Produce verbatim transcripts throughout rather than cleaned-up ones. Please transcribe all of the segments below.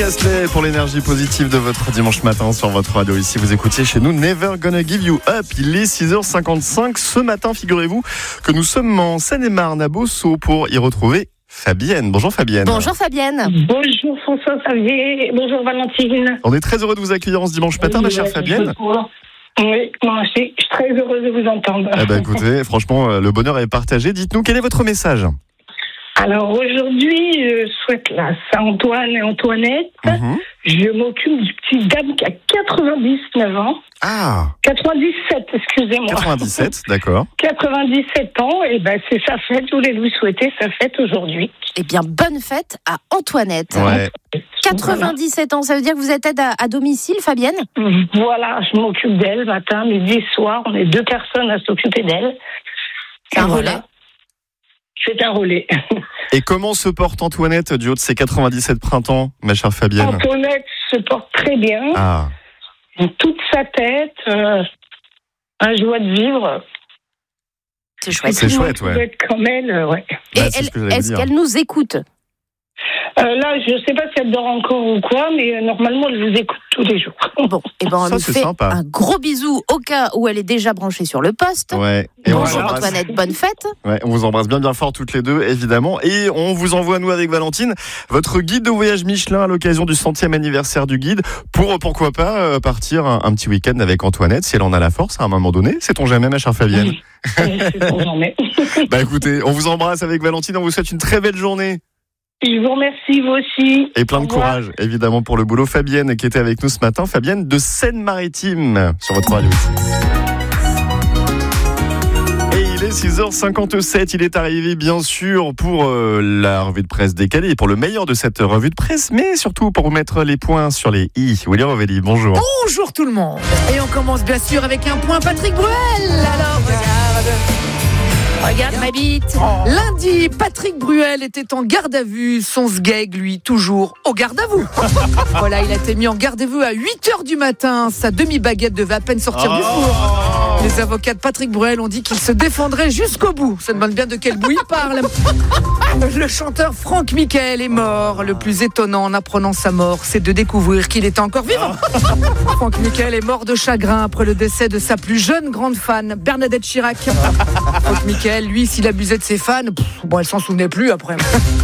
Asley pour l'énergie positive de votre dimanche matin sur votre radio. Ici, vous écoutiez chez nous Never Gonna Give You Up. Il est six heures cinquante-cinq. Ce matin, figurez-vous que nous sommes en Seine-et-Marne à Beauceau pour y retrouver Fabienne. Bonjour Fabienne. Bonjour Fabienne. Bonjour François Xavier. Bonjour Valentine. On est très heureux de vous accueillir en ce dimanche matin, ma chère Fabienne. Oui, moi aussi, je suis très heureuse de vous entendre. Eh ben, écoutez, franchement, le bonheur est partagé. Dites-nous, quel est votre message ? Alors aujourd'hui, je souhaite la Saint-Antoine et Antoinette. Mm-hmm. Je m'occupe du petit dame qui a quatre-vingt-dix-neuf ans. Ah quatre-vingt-dix-sept, excusez-moi. quatre-vingt-dix-sept, d'accord. quatre-vingt-dix-sept ans, et ben c'est sa fête. Je voulais lui souhaiter sa fête aujourd'hui. Eh bien, bonne fête à Antoinette. Ouais. quatre-vingt-dix-sept ans, ça veut dire que vous êtes aide à, à domicile, Fabienne ? Voilà, je m'occupe d'elle matin, midi, soir. On est deux personnes à s'occuper d'elle. C'est un relais. Voilà. C'est un relais. Et comment se porte Antoinette du haut de ses quatre-vingt-dix-sept printemps, ma chère Fabienne ? Antoinette se porte très bien. Ah. Toute sa tête, euh, un joie de vivre. C'est chouette. C'est chouette, ouais. Être comme elle, euh, ouais. Et Bah, elle, ce que est-ce dire. qu'elle nous écoute ? Euh, là, je ne sais pas si elle dort encore ou quoi, mais euh, normalement, elle vous écoute tous les jours. Bon, et ben on Ça, lui c'est fait sympa. un gros bisou au cas où elle est déjà branchée sur le poste. Ouais. Et Bonjour on, Antoinette, bonne fête. ouais, on vous embrasse bien bien fort toutes les deux, évidemment. Et on vous envoie, nous, avec Valentine, votre guide de voyage Michelin à l'occasion du centième anniversaire du guide, pour, pourquoi pas, euh, partir un, un petit week-end avec Antoinette, si elle en a la force, à un moment donné. Sait-on jamais, ma chère Fabienne ? Oui, c'est bon, j'en ai. Bah écoutez, on vous embrasse avec Valentine, on vous souhaite une très belle journée. Je vous remercie, vous aussi. Et plein de Au revoir. courage, évidemment, pour le boulot. Fabienne, qui était avec nous ce matin. Fabienne de Seine-Maritime, sur votre radio. Et il est six heures cinquante-sept. Il est arrivé, bien sûr, pour euh, la revue de presse décalée, et pour le meilleur de cette revue de presse, mais surtout pour vous mettre les points sur les i. William Rovelli, bonjour. Bonjour tout le monde. Et on commence bien sûr avec un point Patrick Bruel. Alors regarde. Regarde ma bite. Lundi, Patrick Bruel était en garde à vue. Son sgeg, lui, toujours au garde à vous. Voilà, il a été mis en garde à vue à huit heures du matin. Sa demi-baguette devait à peine sortir oh. du four. Les avocats de Patrick Bruel ont dit qu'il se défendrait jusqu'au bout. Ça demande bien de quel bout il parle. Le chanteur Franck Michael est mort. Le plus étonnant en apprenant sa mort, c'est de découvrir qu'il était encore vivant. Franck Michael est mort de chagrin après le décès de sa plus jeune grande fan, Bernadette Chirac. Franck Michael, lui, s'il abusait de ses fans, pff, bon, elle s'en souvenait plus après.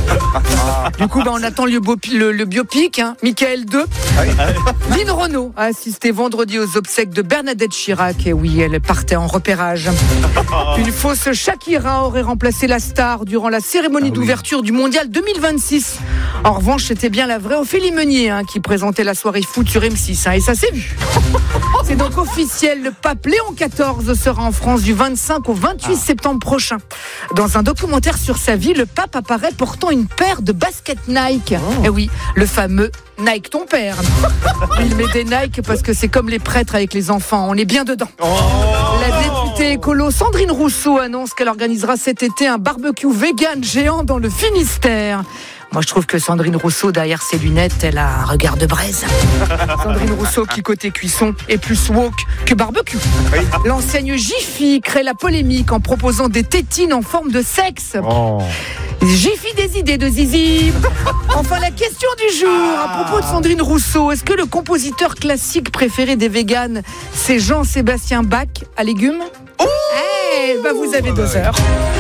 Du coup, bah, on attend le, biopi- le, le biopic, hein. Michael deux. Lynn Renaud a assisté vendredi aux obsèques de Bernadette Chirac. Et oui, elle partait en repérage. Une fausse Shakira aurait remplacé la star durant la cérémonie ah, oui. d'ouverture du Mondial deux mille vingt-six. En revanche, c'était bien la vraie Ophélie Meunier hein, qui présentait la soirée foot sur M six. Hein, et ça s'est vu. C'est donc officiel, le pape Léon quatorze sera en France du vingt-cinq au vingt-huit ah. septembre prochain. Dans un documentaire sur sa vie, le pape apparaît portant une paire de baskets Nike. Oh. Et oui, le fameux Nike ton père. Il met des Nike parce que c'est comme les prêtres avec les enfants, on est bien dedans. Oh. La députée écolo Sandrine Rousseau annonce qu'elle organisera cet été un barbecue vegan géant dans le Finistère. Moi, je trouve que Sandrine Rousseau, derrière ses lunettes, elle a un regard de braise. Sandrine Rousseau, qui côté cuisson, est plus woke que barbecue. Oui. L'enseigne Jiffy crée la polémique en proposant des tétines en forme de sexe. Oh. Jiffy des idées de zizi. Enfin, la question du jour, à propos de Sandrine Rousseau, est-ce que le compositeur classique préféré des véganes, c'est Jean-Sébastien Bach à légumes ? Oh hey, bah vous avez deux heures.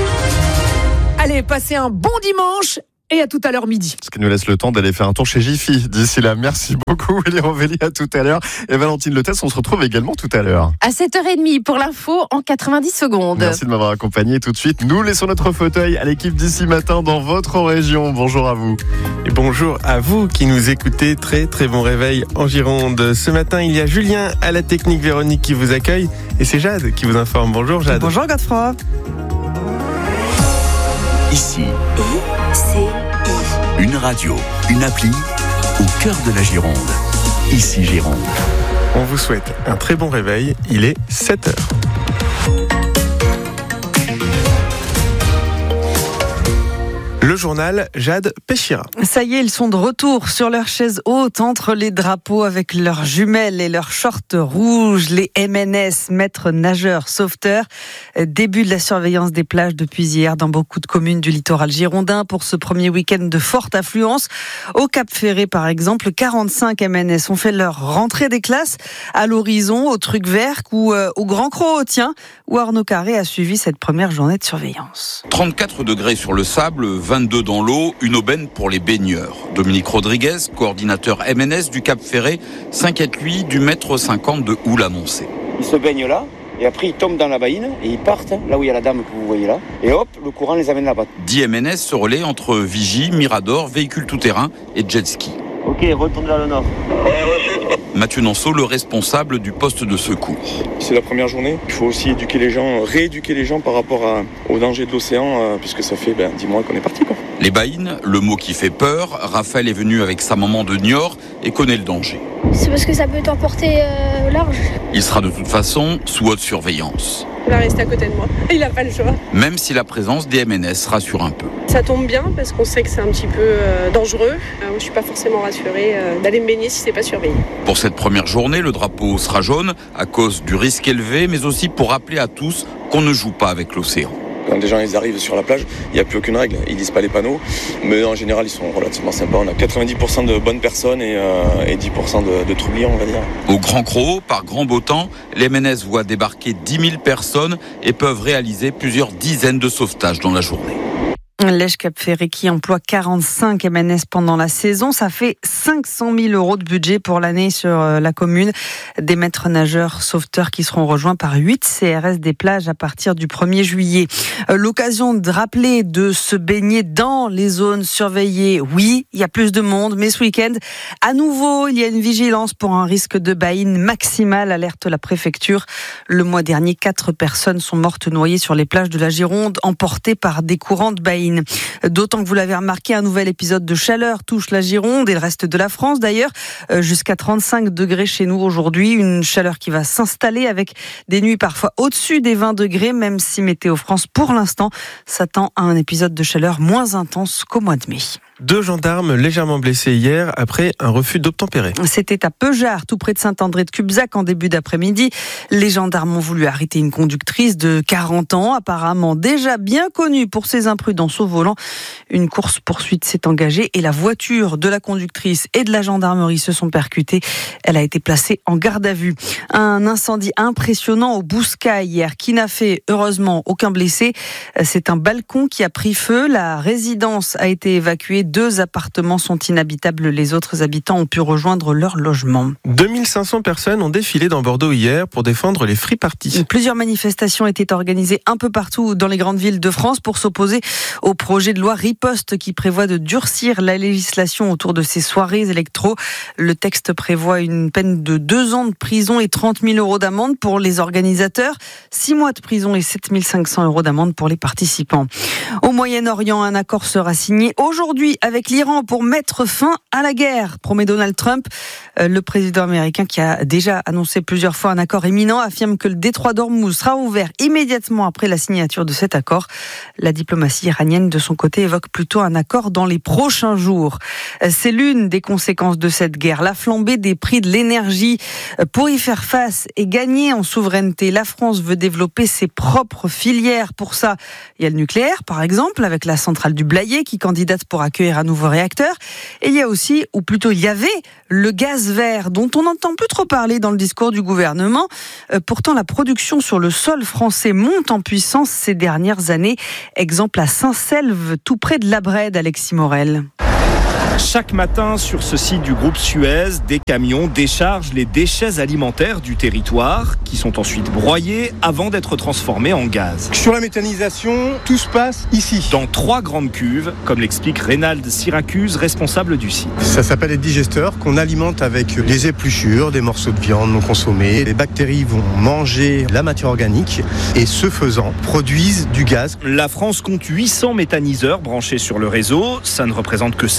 Allez, passez un bon dimanche. Et à tout à l'heure midi. Ce qui nous laisse le temps d'aller faire un tour chez Jiffy. D'ici là, merci beaucoup, Willy Rovelli, à tout à l'heure. Et Valentine Letès, on se retrouve également tout à l'heure. À sept heures trente pour l'info en quatre-vingt-dix secondes. Merci de m'avoir accompagné. Tout de suite, nous laissons notre fauteuil à l'équipe d'ici matin dans votre région. Bonjour à vous. Et bonjour à vous qui nous écoutez. Très très bon réveil en Gironde. Ce matin, il y a Julien à la technique, Véronique qui vous accueille. Et c'est Jade qui vous informe. Bonjour Jade. Bonjour Godefroy. Ici. Et c'est Une radio, une appli au cœur de la Gironde. Ici Gironde. On vous souhaite un très bon réveil. Il est sept heures. Le journal, Jade Péchira. Ça y est, ils sont de retour sur leur chaise haute entre les drapeaux avec leurs jumelles et leurs shorts rouges. Les M N S, maîtres nageurs sauveteurs. Début de la surveillance des plages depuis hier dans beaucoup de communes du littoral girondin pour ce premier week-end de forte affluence. Au Cap-Ferré, par exemple, quarante-cinq M N S ont fait leur rentrée des classes à l'horizon, au Truc Vert ou euh, au Grand Croc, tiens, où Arnaud Carré a suivi cette première journée de surveillance. trente-quatre degrés sur le sable, vingt-deux dans l'eau, une aubaine pour les baigneurs. Dominique Rodriguez, coordinateur M N S du Cap-Ferré, s'inquiète lui du mètre cinquante de houle annoncé. Ils se baignent là, et après ils tombent dans la baïne, et ils partent là où il y a la dame que vous voyez là, et hop, le courant les amène là-bas. dix M N S se relaient entre Vigie, Mirador, véhicules tout-terrain et jet ski. Ok, retourne vers le nord. Mathieu Nanceau, le responsable du poste de secours. C'est la première journée. Il faut aussi éduquer les gens, rééduquer les gens par rapport à, au danger de l'océan, euh, puisque ça fait ben, dix mois qu'on est parti. Quoi. Les baïnes, le mot qui fait peur. Raphaël est venu avec sa maman de Niort et connaît le danger. C'est parce que ça peut t'emporter euh, large. Il sera de toute façon sous haute surveillance. Il va rester à côté de moi. Il n'a pas le choix. Même si la présence des M N S rassure un peu. Ça tombe bien parce qu'on sait que c'est un petit peu euh, dangereux. Euh, je ne suis pas forcément rassurée euh, d'aller me baigner si ce n'est pas surveillé. Pour cette première journée, le drapeau sera jaune à cause du risque élevé, mais aussi pour rappeler à tous qu'on ne joue pas avec l'océan. Quand des gens ils arrivent sur la plage, il n'y a plus aucune règle. Ils lisent pas les panneaux, mais en général ils sont relativement sympas. On a quatre-vingt-dix pour cent de bonnes personnes et, euh, et dix pour cent de, de troublions, on va dire. Au Grand Croc, par grand beau temps, les M N S voient débarquer dix mille personnes et peuvent réaliser plusieurs dizaines de sauvetages dans la journée. Lège Cap-Ferré qui emploie quarante-cinq M N S pendant la saison. Ça fait cinq cent mille euros de budget pour l'année sur la commune. Des maîtres nageurs sauveteurs qui seront rejoints par huit C R S des plages à partir du premier juillet. L'occasion de rappeler de se baigner dans les zones surveillées. Oui, il y a plus de monde, mais ce week-end, à nouveau, il y a une vigilance pour un risque de baïne maximal, alerte la préfecture. Le mois dernier, quatre personnes sont mortes noyées sur les plages de la Gironde, emportées par des courants de baïne. D'autant que vous l'avez remarqué, un nouvel épisode de chaleur touche la Gironde et le reste de la France d'ailleurs, jusqu'à trente-cinq degrés chez nous aujourd'hui, une chaleur qui va s'installer avec des nuits parfois au-dessus des vingt degrés, même si Météo France pour l'instant s'attend à un épisode de chaleur moins intense qu'au mois de mai. Deux gendarmes légèrement blessés hier après un refus d'obtempérer. C'était à Peugeard, tout près de Saint-André de Cubzac, en début d'après-midi. Les gendarmes ont voulu arrêter une conductrice de quarante ans, apparemment déjà bien connue pour ses imprudences au volant. Une course-poursuite s'est engagée et la voiture de la conductrice et de la gendarmerie se sont percutées. Elle a été placée en garde à vue. Un incendie impressionnant au Bouscaille hier, qui n'a fait heureusement aucun blessé. C'est un balcon qui a pris feu. La résidence a été évacuée. Deux appartements sont inhabitables. Les autres habitants ont pu rejoindre leur logement. deux mille cinq cents personnes ont défilé dans Bordeaux hier pour défendre les free parties. Plusieurs manifestations étaient organisées un peu partout dans les grandes villes de France pour s'opposer au projet de loi Riposte qui prévoit de durcir la législation autour de ces soirées électro. Le texte prévoit une peine de deux ans de prison et trente mille euros d'amende pour les organisateurs, six mois de prison et sept mille cinq cents euros d'amende pour les participants. Au Moyen-Orient, un accord sera signé aujourd'hui avec l'Iran pour mettre fin à la guerre, promet Donald Trump. Le président américain, qui a déjà annoncé plusieurs fois un accord imminent, affirme que le détroit d'Ormuz sera ouvert immédiatement après la signature de cet accord. La diplomatie iranienne, de son côté, évoque plutôt un accord dans les prochains jours. C'est l'une des conséquences de cette guerre, la flambée des prix de l'énergie. Pour y faire face et gagner en souveraineté, la France veut développer ses propres filières. Pour ça, il y a le nucléaire, par exemple, avec la centrale du Blayais qui candidate pour accueillir un nouveau réacteur. Et il y a aussi, ou plutôt il y avait, le gaz vert, dont on n'entend plus trop parler dans le discours du gouvernement. Euh, pourtant, la production sur le sol français monte en puissance ces dernières années. Exemple à Saint-Selve, tout près de La Brède, Alexis Morel. Chaque matin, sur ce site du groupe Suez, des camions déchargent les déchets alimentaires du territoire qui sont ensuite broyés avant d'être transformés en gaz. Sur la méthanisation, tout se passe ici. Dans trois grandes cuves, comme l'explique Reynald Syracuse, responsable du site. Ça s'appelle des digesteurs qu'on alimente avec des épluchures, des morceaux de viande non consommés. Les bactéries vont manger la matière organique et, ce faisant, produisent du gaz. La France compte huit cents méthaniseurs branchés sur le réseau. Ça ne représente que cinq pour cent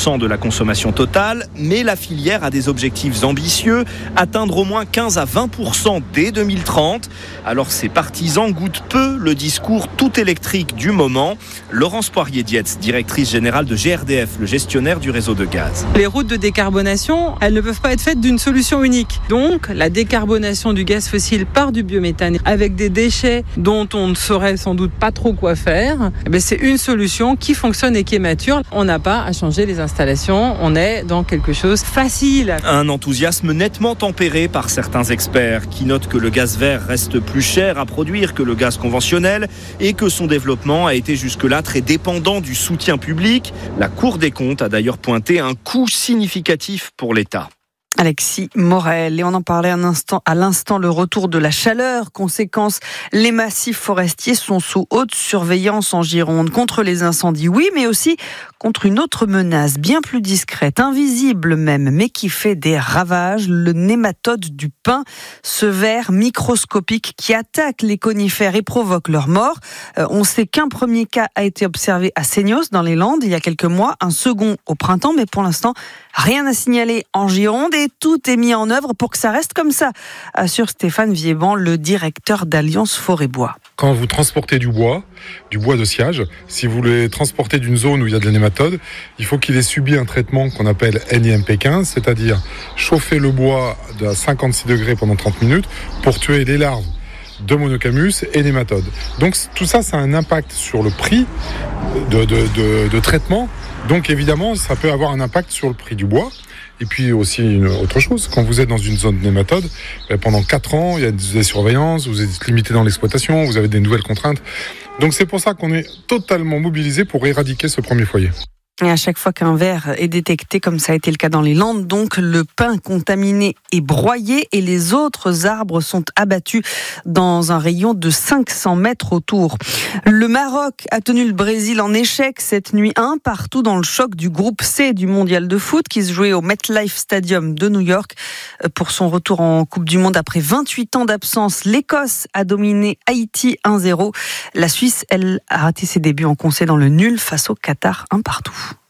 cent de la consommation totale, mais la filière a des objectifs ambitieux, atteindre au moins quinze à vingt pour cent dès deux mille trente. Alors ses partisans goûtent peu le discours tout électrique du moment. Laurence Poirier-Dietz, directrice générale de G R D F, le gestionnaire du réseau de gaz. Les routes de décarbonation, elles ne peuvent pas être faites d'une solution unique. Donc la décarbonation du gaz fossile par du biométhane avec des déchets dont on ne saurait sans doute pas trop quoi faire, eh bien, c'est une solution qui fonctionne et qui est mature. On n'a pas à changer les installations, on est dans quelque chose de facile. Un enthousiasme nettement tempéré par certains experts qui notent que le gaz vert reste plus cher à produire que le gaz conventionnel et que son développement a été jusque-là très dépendant du soutien public. La Cour des comptes a d'ailleurs pointé un coût significatif pour l'État. Alexis Morel. Et on en parlait un instant, à l'instant, le retour de la chaleur. Conséquence, les massifs forestiers sont sous haute surveillance en Gironde. Contre les incendies, oui, mais aussi contre une autre menace, bien plus discrète, invisible même, mais qui fait des ravages, le nématode du pin, ce ver microscopique qui attaque les conifères et provoque leur mort. Euh, on sait qu'un premier cas a été observé à Seignos, dans les Landes, il y a quelques mois, un second au printemps, mais pour l'instant, rien à signaler en Gironde et tout est mis en œuvre pour que ça reste comme ça, assure Stéphane Viéban, le directeur d'Alliance Forêt-Bois. Quand vous transportez du bois, du bois de sciage, si vous le transportez d'une zone où il y a de la nématode, il faut qu'il ait subi un traitement qu'on appelle N I M P quinze, c'est-à-dire chauffer le bois à cinquante-six degrés pendant trente minutes pour tuer les larves de monocamus et nématodes. Donc tout ça, ça a un impact sur le prix de, de, de, de traitement. Donc évidemment, ça peut avoir un impact sur le prix du bois. Et puis aussi une autre chose, quand vous êtes dans une zone nématode, pendant quatre ans, il y a des surveillances, vous êtes limité dans l'exploitation, vous avez des nouvelles contraintes. Donc c'est pour ça qu'on est totalement mobilisé pour éradiquer ce premier foyer. Et à chaque fois qu'un ver est détecté, comme ça a été le cas dans les Landes, donc le pin contaminé est broyé et les autres arbres sont abattus dans un rayon de cinq cents mètres autour. Le Maroc a tenu le Brésil en échec cette nuit, un partout dans le choc du groupe C du mondial de foot qui se jouait au MetLife Stadium de New York. Pour son retour en Coupe du Monde après vingt-huit ans d'absence, l'Écosse a dominé Haïti un zéro. La Suisse, elle, a raté ses débuts en concédant dans le nul face au Qatar, un partout.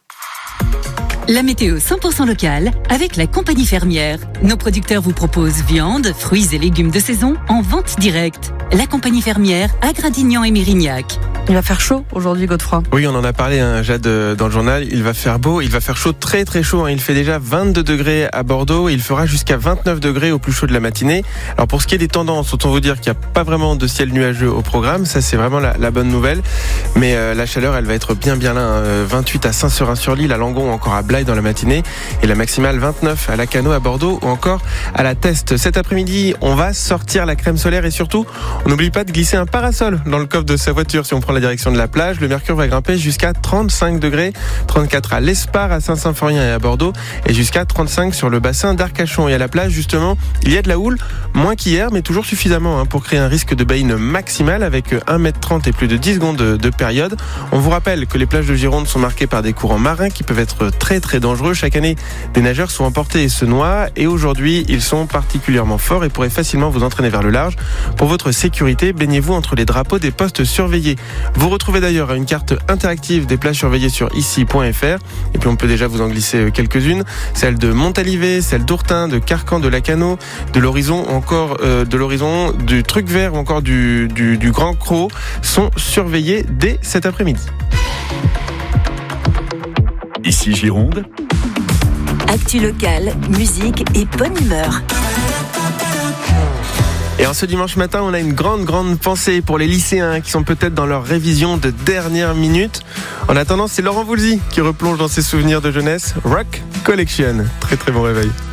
La météo cent pour cent locale avec la compagnie fermière. Nos producteurs vous proposent viande, fruits et légumes de saison en vente directe. La compagnie fermière à Gradignan et Mérignac. Il va faire chaud aujourd'hui, Godefroy. Oui, on en a parlé, hein, Jade, dans le journal. Il va faire beau, il va faire chaud, très très chaud. Hein. Il fait déjà vingt-deux degrés à Bordeaux. Il fera jusqu'à vingt-neuf degrés au plus chaud de la matinée. Alors pour ce qui est des tendances, autant vous dire qu'il n'y a pas vraiment de ciel nuageux au programme. Ça, c'est vraiment la, la bonne nouvelle. Mais euh, la chaleur, elle va être bien bien là. Hein. vingt-huit à Saint-Seurin-sur-Lille, à Langon, encore à Blaye dans la matinée. Et la maximale vingt-neuf à Lacanau, à Bordeaux ou encore à la Teste. Cet après-midi, on va sortir la crème solaire et surtout, on n'oublie pas de glisser un parasol dans le coffre de sa voiture si on prend la direction de la plage. Le mercure va grimper jusqu'à trente-cinq degrés, trente-quatre à l'Espar, à Saint-Symphorien et à Bordeaux, et jusqu'à trente-cinq sur le bassin d'Arcachon. Et à la plage, justement, il y a de la houle, moins qu'hier, mais toujours suffisamment hein, pour créer un risque de baïne maximal avec un mètre trente et plus de dix secondes de, de période. On vous rappelle que les plages de Gironde sont marquées par des courants marins qui peuvent être très très dangereux. Chaque année, des nageurs sont emportés et se noient, et aujourd'hui, ils sont particulièrement forts et pourraient facilement vous entraîner vers le large. Pour votre sécurité, baignez-vous entre les drapeaux des postes surveillés. Vous retrouvez d'ailleurs une carte interactive des plages surveillées sur ici point f r. Et puis on peut déjà vous en glisser quelques-unes. Celle de Montalivet, celle d'Ourtin, de Carcan, de Lacanau, de l'Horizon, encore euh, de l'Horizon, du Truc Vert ou encore du, du, du Grand Croc sont surveillées dès cet après-midi. Ici Gironde. Actu locale, musique et bonne humeur. Et en ce dimanche matin, on a une grande, grande pensée pour les lycéens qui sont peut-être dans leur révision de dernière minute. En attendant, c'est Laurent Voulzy qui replonge dans ses souvenirs de jeunesse. Rock Collection. Très, très bon réveil.